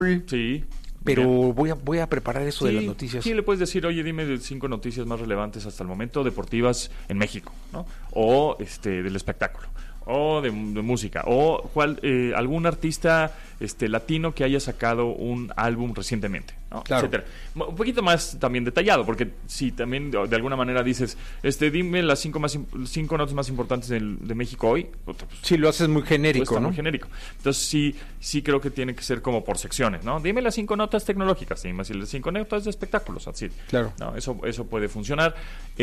Sí. Pero voy a preparar eso de las noticias. Sí, le puedes decir, oye, dime 5 noticias más relevantes hasta el momento deportivas en México, ¿no? O del espectáculo, o de música, o algún artista latino que haya sacado un álbum recientemente, ¿no? Claro. Etcétera. Un poquito más también detallado, porque si también de alguna manera dices, dime las 5 notas más importantes de México hoy. Pues, sí, lo haces muy genérico, ¿no? Muy genérico. Entonces sí creo que tiene que ser como por secciones, ¿no? Dime las 5 notas tecnológicas, dime las 5 notas de espectáculos, así. Claro. ¿No? Eso puede funcionar.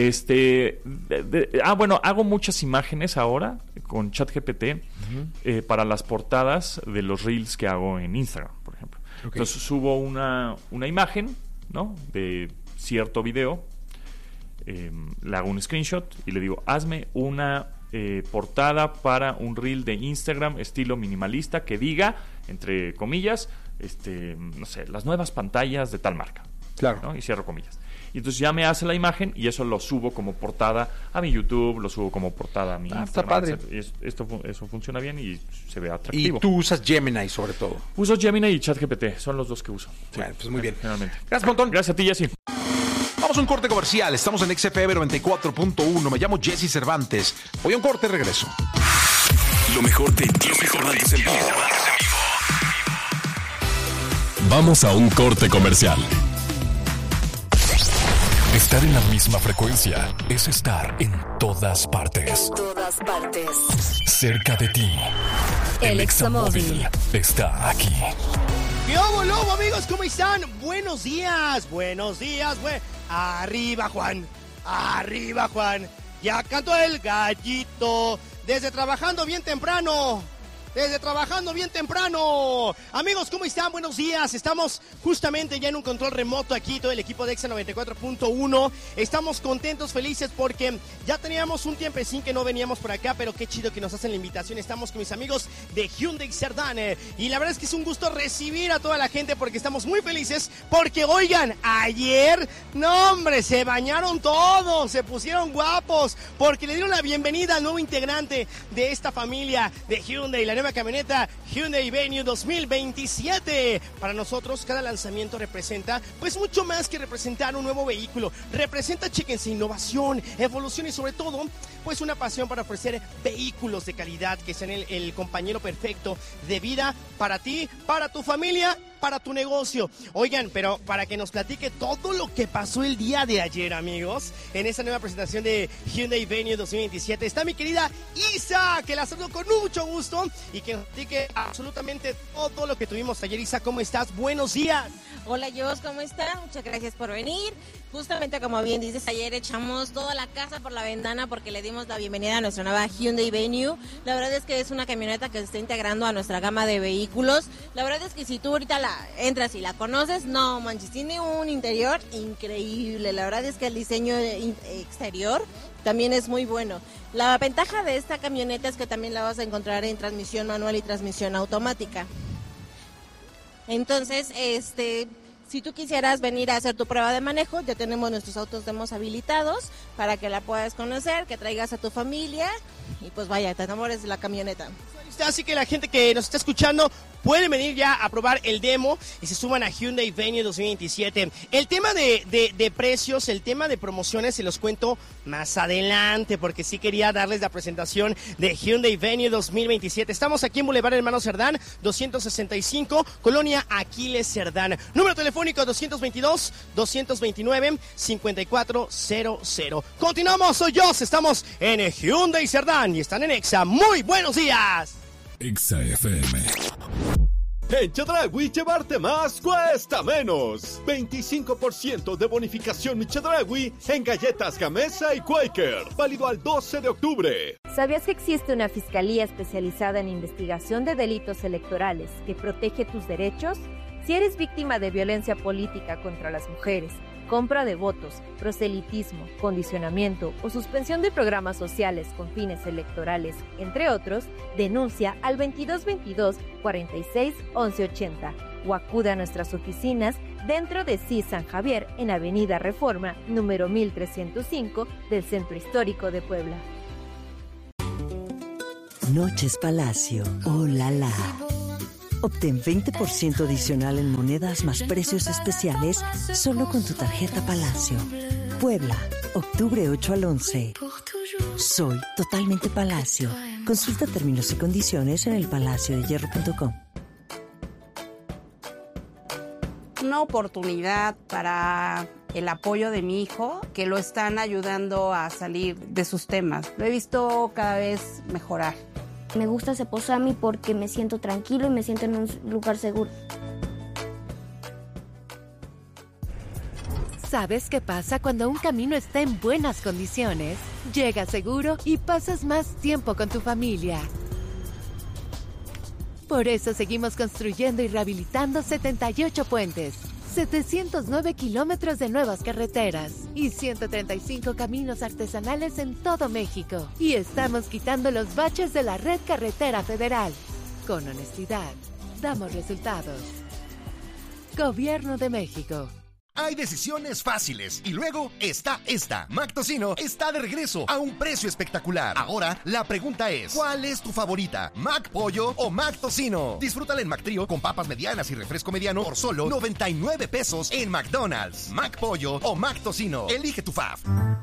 Bueno, hago muchas imágenes ahora con ChatGPT para las portadas de los reels que hago en Instagram, por ejemplo. Okay. Entonces subo una imagen, ¿no? De cierto video, le hago un screenshot y le digo, hazme una portada para un reel de Instagram estilo minimalista que diga, entre comillas, no sé, las nuevas pantallas de tal marca. Claro. ¿No? Y cierro comillas. Y entonces ya me hace la imagen y eso lo subo como portada a mi YouTube, lo subo como portada a mi Instagram. Está padre. Eso funciona bien y se ve atractivo. Y tú usas Gemini sobre todo. Uso Gemini y ChatGPT, son los dos que uso. Bueno, pues muy bien. Generalmente. Gracias, montón. Gracias a ti, Jessy. Vamos a un corte comercial. Estamos en XFM 94.1. Me llamo Jesse Cervantes. Voy a un corte y regreso. Lo mejor de Jesse Cervantes en vivo. Vamos a un corte comercial. Estar en la misma frecuencia es estar en todas partes. En todas partes. Cerca de ti. El Examóvil está aquí. ¡Lobo, amigos! ¿Cómo están? Buenos días. Arriba, Juan. Ya cantó el gallito. Desde trabajando bien temprano. Amigos, ¿cómo están? Buenos días. Estamos justamente ya en un control remoto aquí, todo el equipo de Exa 94.1. Estamos contentos, felices, porque ya teníamos un tiempecín que no veníamos por acá, pero qué chido que nos hacen la invitación. Estamos con mis amigos de Hyundai Cerdán. Y la verdad es que es un gusto recibir a toda la gente porque estamos muy felices. Porque, oigan, ayer, no hombre, se bañaron todos, se pusieron guapos, porque le dieron la bienvenida al nuevo integrante de esta familia de Hyundai, la nueva camioneta Hyundai Venue 2027. Para nosotros cada lanzamiento representa pues mucho más que representar un nuevo vehículo. Representa, chéquense, innovación, evolución y sobre todo pues una pasión para ofrecer vehículos de calidad que sean el compañero perfecto de vida para ti, para tu familia, para tu negocio. Oigan, pero para que nos platique todo lo que pasó el día de ayer, amigos, en esa nueva presentación de Hyundai Venue 2027, está mi querida Isa, que la saludo con mucho gusto y que nos platique absolutamente todo lo que tuvimos ayer. Isa, ¿cómo estás? Buenos días. Hola, Jos, ¿cómo están? Muchas gracias por venir. Justamente como bien dices, ayer echamos toda la casa por la ventana porque le dimos la bienvenida a nuestra nueva Hyundai Venue. La verdad es que es una camioneta que se está integrando a nuestra gama de vehículos. La verdad es que si tú ahorita la entras y la conoces, no manches, tiene un interior increíble. La verdad es que el diseño exterior también es muy bueno. La ventaja de esta camioneta es que también la vas a encontrar en transmisión manual y transmisión automática. Entonces, si tú quisieras venir a hacer tu prueba de manejo, ya tenemos nuestros autos demos habilitados para que la puedas conocer, que traigas a tu familia y pues vaya, te enamores de la camioneta. Así que la gente que nos está escuchando puede venir ya a probar el demo y se suban a Hyundai Venue 2027. El tema de precios, el tema de promociones se los cuento más adelante porque sí quería darles la presentación de Hyundai Venue 2027. Estamos aquí en Boulevard Hermano Cerdán, 265, Colonia Aquiles Cerdán. Número telefónico 229-5400. Continuamos, soy yo, estamos en Hyundai Cerdán y están en Exa. Muy buenos días. Exa FM. En Chedraui llevarte más cuesta menos. 25% de bonificación Chedraui en galletas Gamesa y Quaker. Válido al 12 de octubre. ¿Sabías que existe una fiscalía especializada en investigación de delitos electorales que protege tus derechos? Si eres víctima de violencia política contra las mujeres, compra de votos, proselitismo, condicionamiento o suspensión de programas sociales con fines electorales, entre otros, denuncia al 2222 46 11 80 o acude a nuestras oficinas dentro de CIS San Javier en Avenida Reforma, número 1305 del Centro Histórico de Puebla. Noches Palacio, oh la la. Obtén 20% adicional en monedas más precios especiales solo con tu tarjeta Palacio. Puebla, octubre 8 al 11. Soy totalmente Palacio. Consulta términos y condiciones en elpalaciodehierro.com. Una oportunidad para el apoyo de mi hijo, que lo están ayudando a salir de sus temas. Lo he visto cada vez mejorar. Me gusta Ceposami porque me siento tranquilo y me siento en un lugar seguro. ¿Sabes qué pasa cuando un camino está en buenas condiciones? Llegas seguro y pasas más tiempo con tu familia. Por eso seguimos construyendo y rehabilitando 78 puentes, 709 kilómetros de nuevas carreteras y 135 caminos artesanales en todo México. Y estamos quitando los baches de la red carretera federal. Con honestidad, damos resultados. Gobierno de México. Hay decisiones fáciles y luego está esta. Mac Tocino está de regreso a un precio espectacular. Ahora, la pregunta es, ¿cuál es tu favorita? ¿Mac Pollo o Mac Tocino? Disfrútala en Mac Trío con papas medianas y refresco mediano por solo 99 pesos en McDonald's. Mac Pollo o Mac Tocino. Elige tu fav.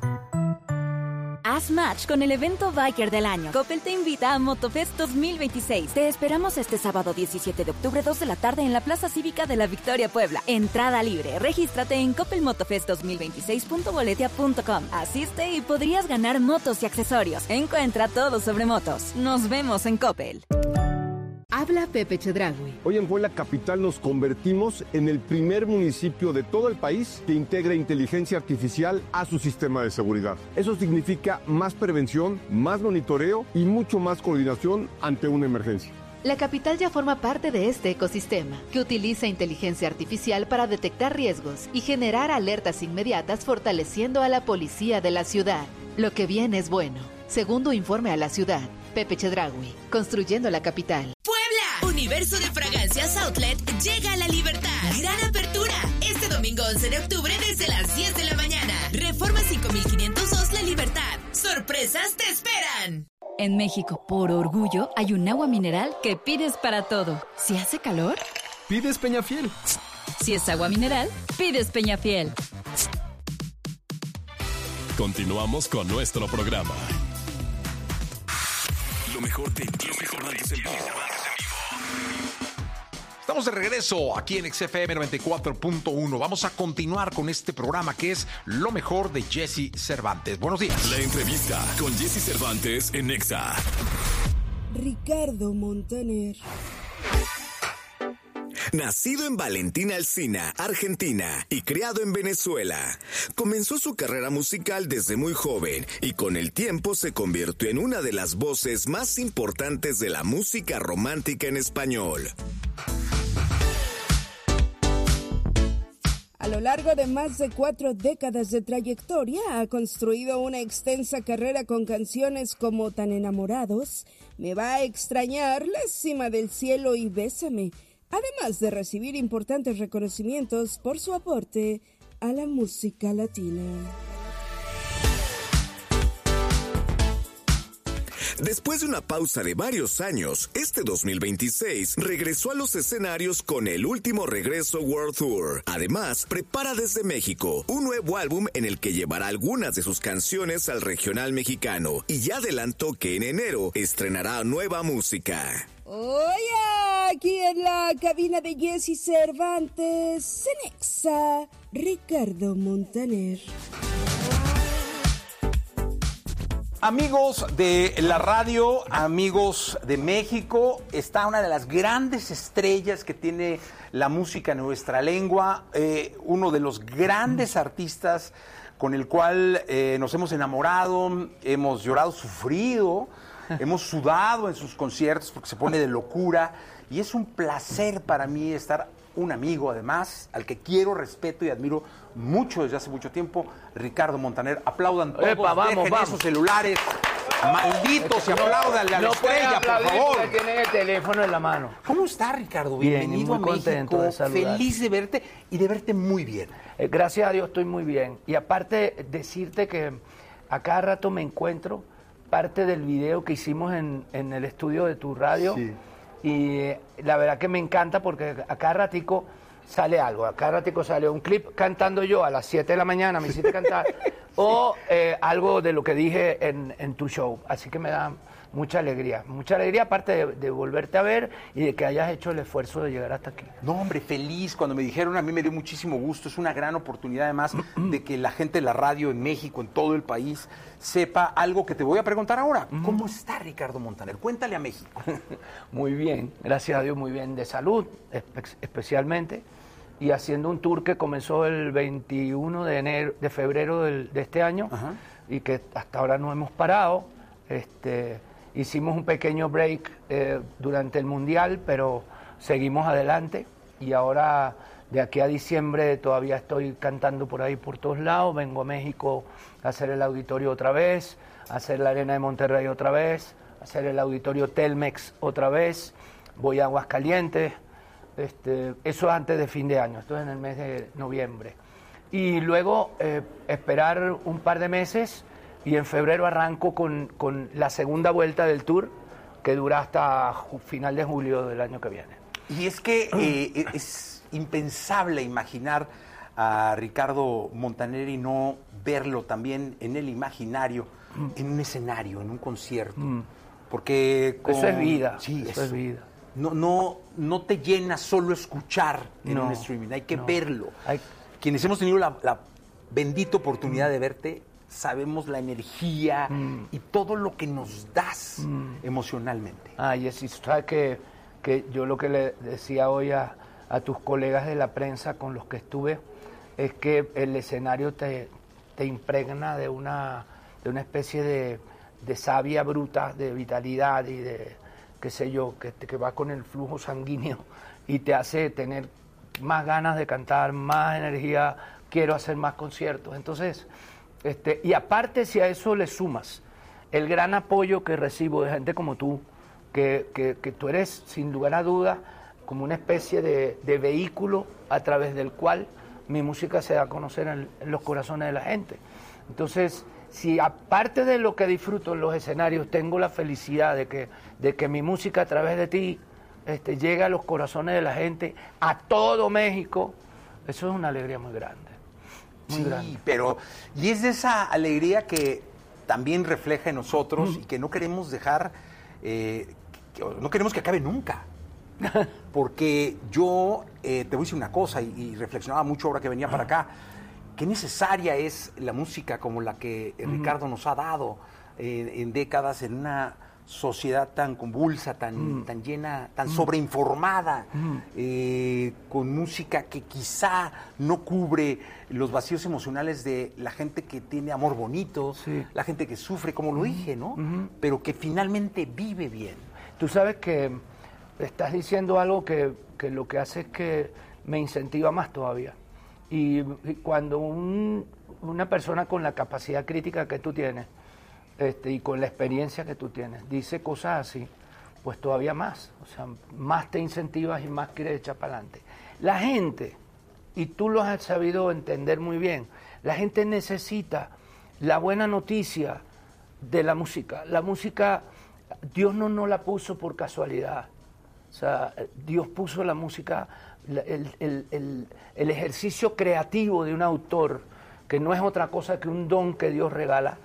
Haz match con el evento Biker del año. Coppel te invita a Motofest 2026. Te esperamos este sábado 17 de octubre, 2 de la tarde en la Plaza Cívica de la Victoria, Puebla. Entrada libre. Regístrate en coppelmotofest2026.boletia.com. Asiste y podrías ganar motos y accesorios. Encuentra todo sobre motos. Nos vemos en Coppel. Habla Pepe Chedraui. Hoy en Puebla Capital nos convertimos en el primer municipio de todo el país que integra inteligencia artificial a su sistema de seguridad. Eso significa más prevención, más monitoreo y mucho más coordinación ante una emergencia. La capital ya forma parte de este ecosistema, que utiliza inteligencia artificial para detectar riesgos y generar alertas inmediatas, fortaleciendo a la policía de la ciudad. Lo que viene es bueno. Segundo informe a la ciudad. Pepe Chedraui, construyendo la capital. ¡Puebla! Universo de Fragancias Outlet llega a La Libertad. Gran apertura. Este domingo 11 de octubre desde las 10 de la mañana. Reforma 5502 La Libertad. ¡Sorpresas te esperan! En México, por orgullo, hay un agua mineral que pides para todo. Si hace calor, pides Peñafiel. Si es agua mineral, pides Peñafiel. Continuamos con nuestro programa. Lo mejor de Cervantes en vivo. Estamos de regreso aquí en XFM 94.1. Vamos a continuar con este programa que es Lo mejor de Jesse Cervantes. Buenos días. La entrevista con Jesse Cervantes en Exa. Ricardo Montaner. Nacido en Valentina Alsina, Argentina, y criado en Venezuela, comenzó su carrera musical desde muy joven y con el tiempo se convirtió en una de las voces más importantes de la música romántica en español. A lo largo de más de 4 décadas de trayectoria, ha construido una extensa carrera con canciones como Tan Enamorados, Me va a extrañar, La cima del cielo y Bésame, además de recibir importantes reconocimientos por su aporte a la música latina. Después de una pausa de varios años, este 2026 regresó a los escenarios con el último regreso World Tour. Además, prepara desde México un nuevo álbum en el que llevará algunas de sus canciones al regional mexicano y ya adelantó que en enero estrenará nueva música. Oye, aquí en la cabina de Jesse Cervantes, en Exa, Ricardo Montaner. Amigos de la radio, amigos de México, está una de las grandes estrellas que tiene la música en nuestra lengua, uno de los grandes artistas con el cual nos hemos enamorado, hemos llorado, sufrido, hemos sudado en sus conciertos porque se pone de locura y es un placer para mí estar un amigo además, al que quiero, respeto y admiro mucho desde hace mucho tiempo, Ricardo Montaner. Aplaudan todos, dejen esos celulares malditos y apláudanle a la estrella, por favor. Tienen el teléfono en la mano. ¿Cómo está, Ricardo? Bien, bienvenido muy a México, de feliz de verte y de verte muy bien. Gracias a Dios estoy muy bien. Y aparte decirte que a cada rato me encuentro parte del video que hicimos en el estudio de tu radio. Sí. Y la verdad que me encanta porque a cada ratico sale algo, a cada ratico sale un clip cantando yo a las 7 de la mañana, me hiciste cantar, o algo de lo que dije en tu show. Así que me da mucha alegría aparte de volverte a ver y de que hayas hecho el esfuerzo de llegar hasta aquí. No, hombre, feliz. Cuando me dijeron, a mí me dio muchísimo gusto. Es una gran oportunidad, además, de que la gente de la radio en México, en todo el país, sepa algo que te voy a preguntar ahora. ¿Cómo está Ricardo Montaner? Cuéntale a México. Muy bien, gracias a Dios, muy bien, de salud, especialmente, y haciendo un tour que comenzó el 21 de febrero de este año, y que hasta ahora no hemos parado. Hicimos un pequeño break durante el Mundial, pero seguimos adelante, y ahora de aquí a diciembre todavía estoy cantando por ahí por todos lados. Vengo a México a hacer el auditorio otra vez, a hacer la Arena de Monterrey otra vez, a hacer el auditorio Telmex otra vez, voy a Aguascalientes, eso antes de fin de año, esto es en el mes de noviembre. Y luego esperar un par de meses, y en febrero arranco con la segunda vuelta del tour, que dura hasta final de julio del año que viene. Y es que es impensable imaginar a Ricardo Montaner y no verlo también en el imaginario, en un escenario, en un concierto. Porque eso es vida. Sí, eso es vida. No te llena solo escuchar en un streaming, hay que verlo. Quienes hemos tenido la bendita oportunidad de verte, sabemos la energía y todo lo que nos das emocionalmente. Y es, sabes que yo lo que le decía hoy a tus colegas de la prensa con los que estuve es que el escenario te impregna de una especie de savia bruta, de vitalidad y de, qué sé yo, que va con el flujo sanguíneo y te hace tener más ganas de cantar, más energía, quiero hacer más conciertos. Entonces, y aparte, si a eso le sumas el gran apoyo que recibo de gente como tú, que tú eres, sin lugar a duda, como una especie de vehículo a través del cual mi música se da a conocer en los corazones de la gente. Entonces, si aparte de lo que disfruto en los escenarios, tengo la felicidad de que mi música a través de ti llega a los corazones de la gente, a todo México, eso es una alegría muy grande. Muy grande. Pero, y es de esa alegría que también refleja en nosotros y que no queremos dejar, no queremos que acabe nunca. Porque yo te voy a decir una cosa, y reflexionaba mucho ahora que venía para acá, qué necesaria es la música como la que Ricardo nos ha dado en décadas, en una sociedad tan convulsa, tan llena, tan sobreinformada, con música que quizá no cubre los vacíos emocionales de la gente que tiene amor bonito, la gente que sufre, como lo dije, ¿no? Pero que finalmente vive bien. Tú sabes que estás diciendo algo que lo que hace es que me incentiva más todavía. Y cuando una persona con la capacidad crítica que tú tienes, y con la experiencia que tú tienes, dice cosas así, pues todavía más, o sea, más te incentivas y más quieres echar para adelante. La gente, y tú lo has sabido entender muy bien, la gente necesita la buena noticia de la música. La música, Dios no la puso por casualidad, o sea, Dios puso la música, el ejercicio creativo de un autor, que no es otra cosa que un don que Dios regala,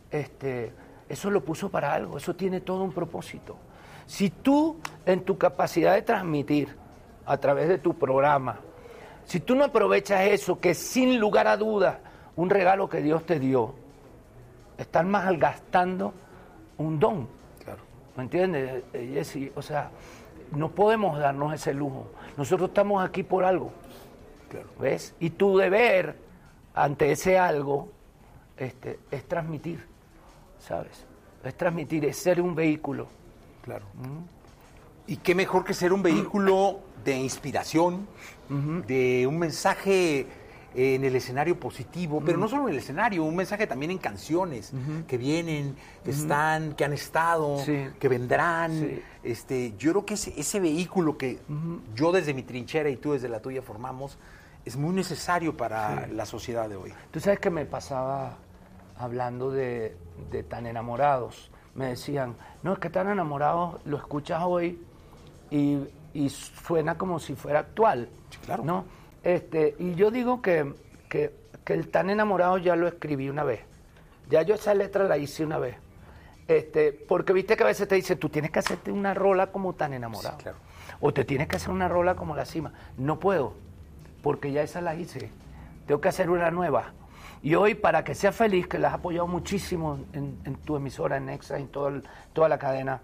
eso lo puso para algo, eso tiene todo un propósito. Si tú, en tu capacidad de transmitir a través de tu programa, si tú no aprovechas eso, que sin lugar a dudas, un regalo que Dios te dio, estás malgastando un don. Claro. ¿Me entiendes, Jessy? O sea, no podemos darnos ese lujo. Nosotros estamos aquí por algo. Claro. ¿Ves? Y tu deber ante ese algo es transmitir. ¿Sabes? Es transmitir, es ser un vehículo. Claro. Y qué mejor que ser un vehículo de inspiración, de un mensaje en el escenario positivo, pero no solo en el escenario, un mensaje también en canciones que vienen, que están, que han estado, que vendrán. Yo creo que ese vehículo que yo desde mi trinchera y tú desde la tuya formamos es muy necesario para la sociedad de hoy. Tú sabes que me pasaba hablando de Tan Enamorados, me decían, no, es que Tan Enamorados lo escuchas hoy y suena como si fuera actual. Sí, claro. ¿No? Y yo digo que el Tan Enamorado ya lo escribí una vez. Ya yo esa letra la hice una vez. Porque viste que a veces te dice, tú tienes que hacerte una rola como Tan Enamorado. Sí, claro. O te tienes que hacer una rola como La Cima. No puedo, porque ya esa la hice. Tengo que hacer una nueva. Y hoy, para que seas feliz, que la has apoyado muchísimo en tu emisora, en Nexa, en toda la cadena,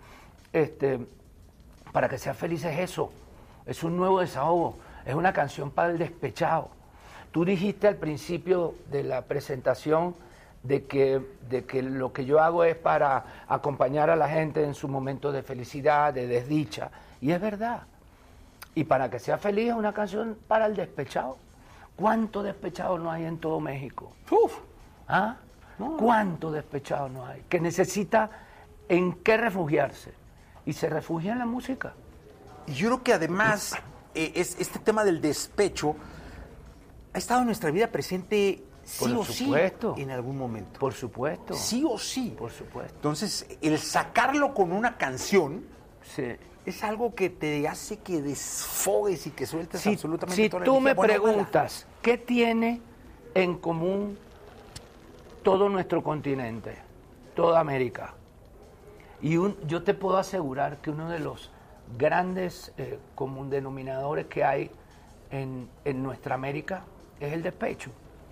para que seas feliz es eso. Es un nuevo desahogo. Es una canción para el despechado. Tú dijiste al principio de la presentación de que lo que yo hago es para acompañar a la gente en su momento de felicidad, de desdicha. Y es verdad. Y para que sea feliz es una canción para el despechado. ¿Cuántos despechados no hay en todo México? ¡Uf! ¿Ah? No. ¿Cuántos despechados no hay? Que necesita en qué refugiarse. Y se refugia en la música. Y yo creo que además este tema del despecho ha estado en nuestra vida presente sí o sí en algún momento. Por supuesto. Sí o sí. Por supuesto. Entonces, el sacarlo con una canción sí. es algo que te hace que desfogues y que sueltes absolutamente toda la energía. Si tú me preguntas, mala. ¿qué tiene en común todo nuestro continente, toda América? Y yo te puedo asegurar que uno de los grandes común denominadores que hay en nuestra América es el despecho.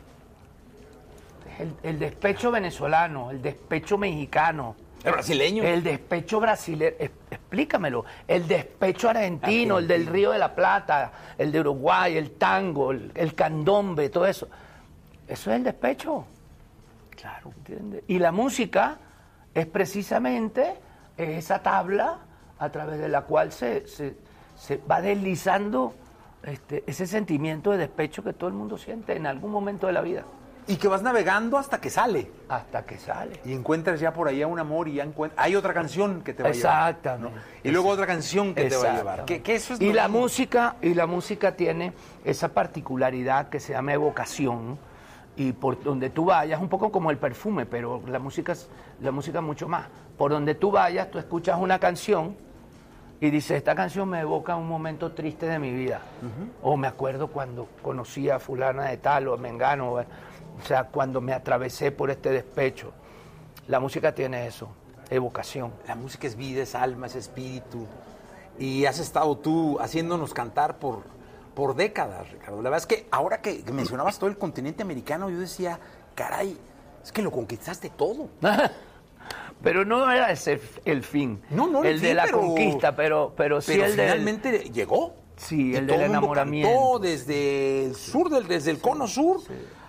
El despecho venezolano, el despecho mexicano. ¿El brasileño? El despecho brasileño, explícamelo. El despecho argentino, el del Río de la Plata, el de Uruguay, el tango, el candombe, todo eso. Eso es el despecho. Claro, ¿entiendes? Y la música es precisamente esa tabla a través de la cual se va deslizando ese sentimiento de despecho que todo el mundo siente en algún momento de la vida. Y que vas navegando hasta que sale. Hasta que sale. Y encuentras ya por ahí un amor y ya hay otra canción que te va a llevar. Exactamente. ¿No? Y luego otra canción que te va a llevar. Que eso es la música tiene esa particularidad que se llama evocación. Y por donde tú vayas, un poco como el perfume, pero la música mucho más. Por donde tú vayas, tú escuchas una canción y dices, esta canción me evoca un momento triste de mi vida. O me acuerdo cuando conocí a fulana de tal o a mengano. O sea, cuando me atravesé por este despecho. La música tiene eso, evocación. La música es vida, es alma, es espíritu. Y has estado tú haciéndonos cantar por décadas, Ricardo. La verdad es que ahora que mencionabas todo el continente americano, yo decía, caray, es que lo conquistaste todo. Pero no era ese el fin. No el de la conquista, pero sí el de... finalmente llegó. Sí, el del enamoramiento. Cantó desde el sur, desde el cono sur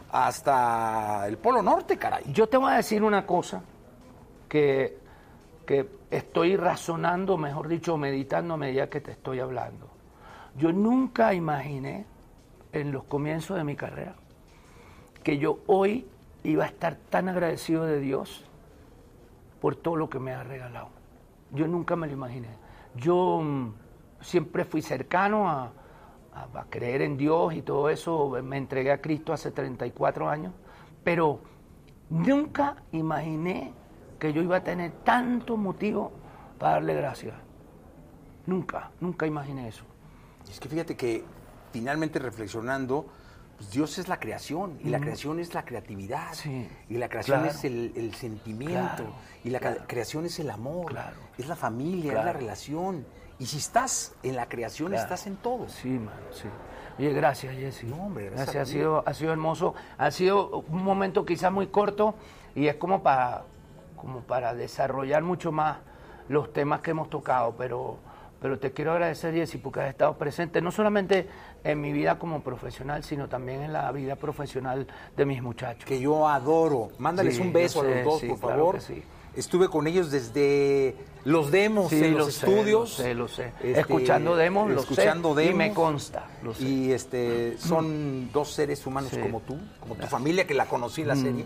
hasta el polo norte, caray. Yo te voy a decir una cosa que estoy razonando, mejor dicho, meditando a medida que te estoy hablando. Yo nunca imaginé en los comienzos de mi carrera que yo hoy iba a estar tan agradecido de Dios por todo lo que me ha regalado. Yo nunca me lo imaginé. Yo siempre fui cercano a creer en Dios y todo eso. Me entregué a Cristo hace 34 años, pero nunca imaginé que yo iba a tener tanto motivo para darle gracias. Nunca imaginé eso. Es que fíjate que finalmente reflexionando, pues Dios es la creación y la creación es la creatividad y la creación es el sentimiento y la creación es el amor, es la familia, es la relación. Y si estás en la creación, estás en todo. Sí, mano, sí. Oye, gracias, Jesse. No, hombre, gracias. Ha sido hermoso. Ha sido un momento quizás muy corto y es como para desarrollar mucho más los temas que hemos tocado, pero te quiero agradecer, Jesse, porque has estado presente no solamente en mi vida como profesional, sino también en la vida profesional de mis muchachos. Que yo adoro. Mándales un beso a los dos, por favor. Claro que sí. Estuve con ellos desde los demos en los estudios. Lo sé. Escuchando demos, demos, y me consta. Lo sé. Y son dos seres humanos como tú, como tu familia, que la conocí en la serie.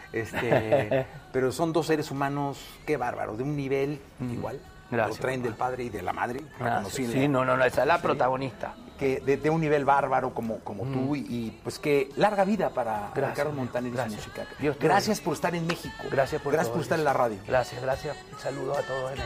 Pero son dos seres humanos, qué bárbaro, de un nivel igual. Gracias, lo traen del padre y de la madre. Esa es la protagonista. Que de un nivel bárbaro como tú y pues que larga vida para Ricardo Montaner y su música. Gracias por estar en México. Gracias por estar en la radio. Gracias. Saludos a todos.